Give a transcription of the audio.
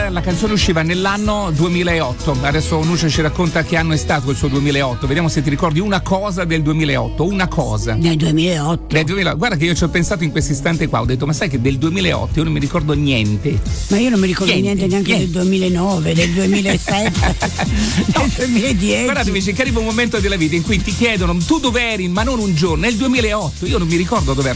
la canzone usciva nell'anno 2008. Adesso Nuccia ci racconta che anno è stato il suo 2008. Vediamo se ti ricordi una cosa del 2008. Una cosa. Nel 2008. Guarda che io ci ho pensato in questo istante qua. Ho detto, ma sai che del 2008 io non mi ricordo niente. Ma io non mi ricordo niente neanche del 2009, del 2007, del 2010. Guarda, invece che arriva un momento della vita in cui ti chiedono tu dov'eri, ma non un giorno. Nel 2008 io non mi ricordo dov'ero.